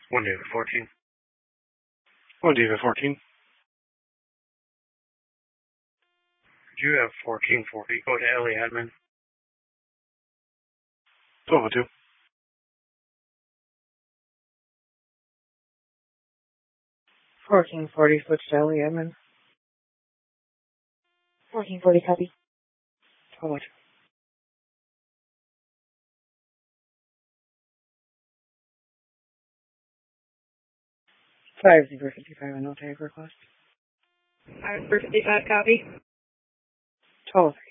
1 David 14. 1 David 14. Do you have 1440? Go to Ellie admin. 1202. 1440, switch to Ellie admin. 1440, copy. 1202. 5055, a no tag request. 5 for 55, copy. 1203.